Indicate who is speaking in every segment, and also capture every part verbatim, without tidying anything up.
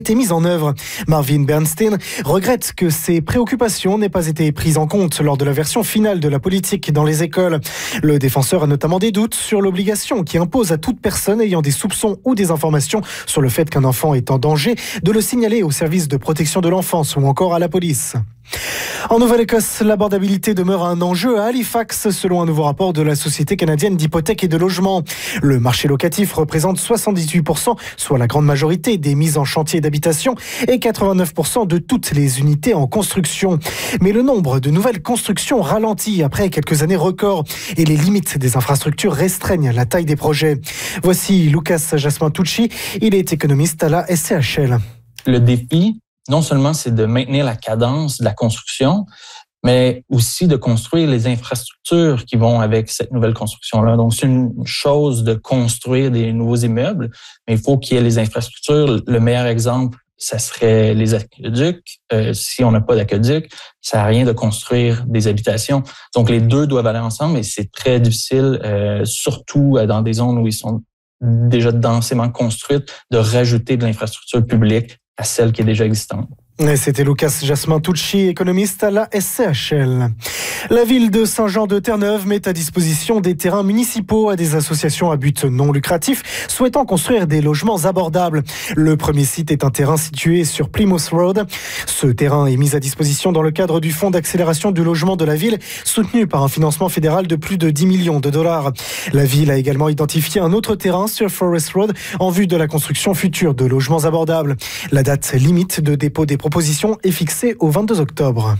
Speaker 1: été mise en œuvre. Marvin Bernstein regrette que ces préoccupations n'aient pas été prises en compte lors de la version finale de la politique dans les écoles. Le défenseur a notamment des doutes sur l'obligation qui impose à toute personne ayant des soupçons ou des informations sur le fait qu'un enfant est en danger de le signaler au service de protection de l'enfance ou encore à la police. En Nouvelle-Écosse, l'abordabilité demeure un enjeu à Halifax, selon un nouveau rapport de la Société canadienne d'hypothèques et de logement. Le marché locatif représente soixante-dix-huit pour cent, soit la grande majorité des mises en chantier d'habitation, et quatre-vingt-neuf pour cent de toutes les unités en construction. Mais le nombre de nouvelles constructions ralentit après quelques années records, et les limites des infrastructures restreignent la taille des projets. Voici Lucas Jasmin-Tucci, il est économiste à la S C H L.
Speaker 2: Le défi, non seulement c'est de maintenir la cadence de la construction, mais aussi de construire les infrastructures qui vont avec cette nouvelle construction-là. Donc, c'est une chose de construire des nouveaux immeubles, mais il faut qu'il y ait les infrastructures. Le meilleur exemple, ça serait les aqueducs. Euh, si on n'a pas d'aqueduc, ça sert à rien de construire des habitations. Donc, les deux doivent aller ensemble et c'est très difficile, euh, surtout dans des zones où ils sont déjà densément construites, de rajouter de l'infrastructure publique à celle qui est déjà existante.
Speaker 1: C'était Lucas Jasmin-Tucci, économiste à la S C H L. La ville de Saint-Jean-de-Terre-Neuve met à disposition des terrains municipaux à des associations à but non lucratif souhaitant construire des logements abordables. Le premier site est un terrain situé sur Plymouth Road. Ce terrain est mis à disposition dans le cadre du Fonds d'accélération du logement de la ville, soutenu par un financement fédéral de plus de dix millions de dollars. La ville a également identifié un autre terrain sur Forest Road en vue de la construction future de logements abordables. La date limite de dépôt des proposition est fixée au vingt-deux octobre.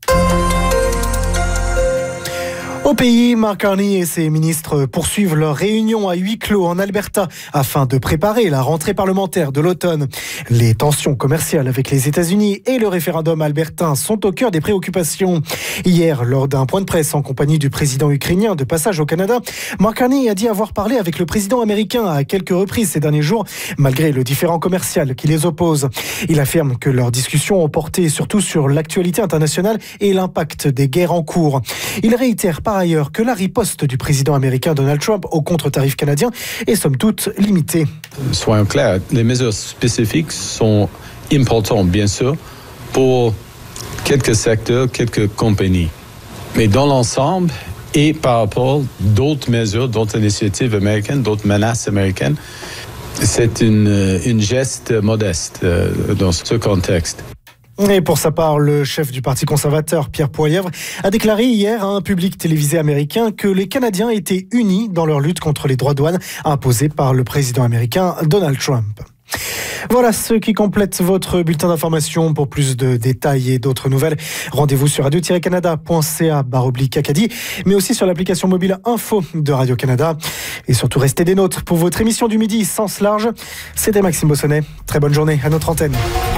Speaker 1: Au pays, Mark Carney et ses ministres poursuivent leur réunion à huis clos en Alberta afin de préparer la rentrée parlementaire de l'automne. Les tensions commerciales avec les États-Unis et le référendum albertain sont au cœur des préoccupations. Hier, lors d'un point de presse en compagnie du président ukrainien de passage au Canada, Mark Carney a dit avoir parlé avec le président américain à quelques reprises ces derniers jours, malgré le différend commercial qui les oppose. Il affirme que leurs discussions ont porté surtout sur l'actualité internationale et l'impact des guerres en cours. Il réitère par ailleurs que la riposte du président américain Donald Trump aux contre-tarifs canadiens est somme toute limitée.
Speaker 3: Soyons clairs, les mesures spécifiques sont importantes, bien sûr, pour quelques secteurs, quelques compagnies. Mais dans l'ensemble, et par rapport à d'autres mesures, d'autres initiatives américaines, d'autres menaces américaines, c'est une, une geste modeste euh, dans ce contexte.
Speaker 1: Et pour sa part, le chef du Parti conservateur, Pierre Poilievre, a déclaré hier à un public télévisé américain que les Canadiens étaient unis dans leur lutte contre les droits de douane imposés par le président américain Donald Trump. Voilà ce qui complète votre bulletin d'information. Pour plus de détails et d'autres nouvelles, rendez-vous sur radio tiret canada point c a barre oblique Acadie, mais aussi sur l'application mobile Info de Radio-Canada. Et surtout, restez des nôtres pour votre émission du midi Sens Large. C'était Maxime Bossonnet. Très bonne journée à notre antenne.